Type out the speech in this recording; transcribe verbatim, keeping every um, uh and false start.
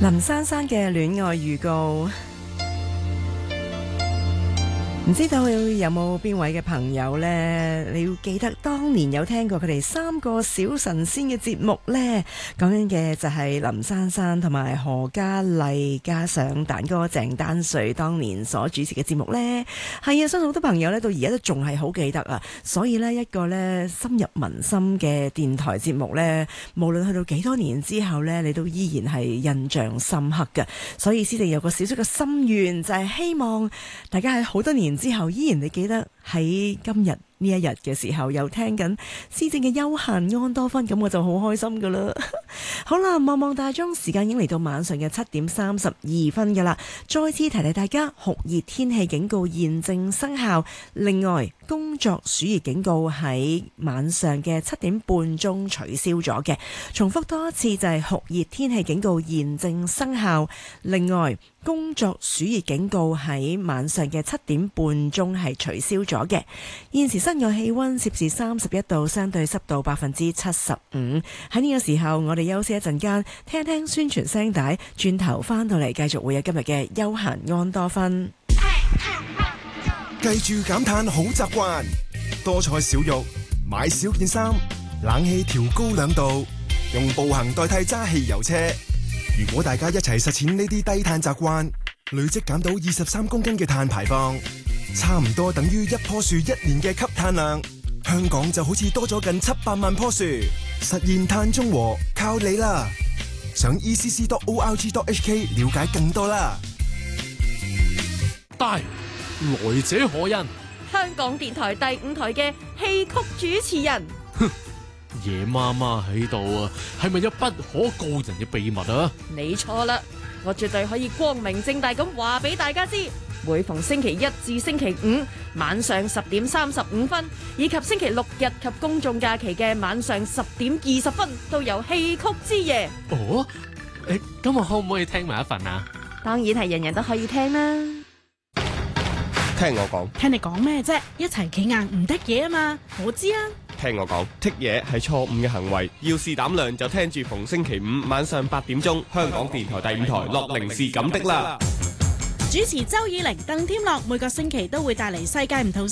林珊珊嘅戀愛預告。唔知道有冇邊位嘅朋友呢？你要記得當年有聽過佢哋三個小神仙嘅節目呢？講緊嘅就係林珊珊同埋何嘉麗加上蛋哥鄭丹瑞當年所主持嘅節目呢。係啊，相信好多朋友呢到而家都仲係好記得啊。所以呢，一個呢深入民心嘅電台節目呢，無論去到幾多年之後呢，你都依然係印象深刻嘅。所以師弟有個小小嘅心願，就係希望大家喺好多年之後依然你記得喺今日呢一日嘅時候又聽緊施政嘅悠閒安多芬，咁我就好開心噶啦。好啦，望望大鐘，時間已經嚟到晚上嘅七點三十二分噶啦。再次提提大家，酷熱天氣警告現正生效。另外，工作暑熱警告喺晚上嘅七點半鐘取消咗嘅。重複多一次，就係酷熱天氣警告現正生效。另外，工作暑熱警告喺晚上嘅七點半鐘係取消咗嘅。現時室外氣溫攝氏三十一度，相對濕度百分之七十五。喺呢個時候，我哋休息一陣間，聽聽宣傳聲帶，轉頭翻到嚟繼續會有今日嘅悠閒安多芬。 記住減碳好習慣，多菜少肉，買少件衫，冷氣調高兩度，用步行代替揸汽油車。如果大家一齊實踐呢啲低碳習慣，累積減到二十三公斤嘅碳排放，差唔多等於一棵樹一年嘅吸碳量。香港就好似多咗近七百萬棵樹，實現碳中和靠你啦！上 e c c dot org dot h k 了解更多啦。 大來者何人？ 香港電台第五台嘅戲曲主持人。 哼，夜媽媽喺度啊，係咪有不可告人嘅秘密啊？ 你錯啦，我絕對可以光明正大咁話俾大家知。每逢星期一至星期五晚上十點三十五分，以及星期六日及公眾假期嘅晚上十點二十分，都有戲曲之夜。 哦，誒，咁我可唔可以聽埋一份啊？ 當然係人人都可以聽啦。 聽我講， 聽你講咩啫？一齊企硬唔得嘢啊嘛！我知啊。 聽我講，剔嘢係錯誤嘅行為，要是膽量就聽住逢星期五晚上八點鐘，香港電台第五台樂齡是咁的啦。 主持周以玲、鄧添樂，每個星期都會帶嚟世界唔同